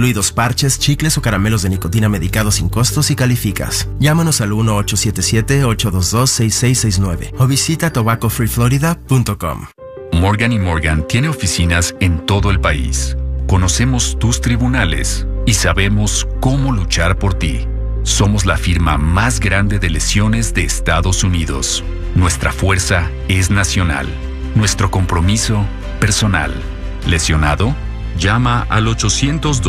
incluidos parches, chicles o caramelos de nicotina medicados sin costo si calificas. Llámanos al 1-877-822-6669 o visita tobaccofreeflorida.com. Morgan & Morgan tiene oficinas en todo el país. Conocemos tus tribunales y sabemos cómo luchar por ti. Somos la firma más grande de lesiones de Estados Unidos. Nuestra fuerza es nacional. Nuestro compromiso, personal. ¿Lesionado? Llama al 800